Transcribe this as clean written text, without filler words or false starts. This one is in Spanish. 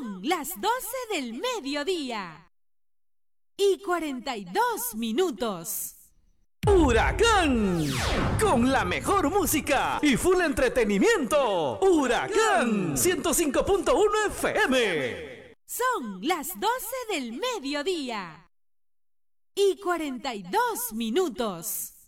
Son las 12 del mediodía y 42 minutos. Huracán, con la mejor música y full entretenimiento. Huracán 105.1 FM. Son las 12 del mediodía y 42 minutos.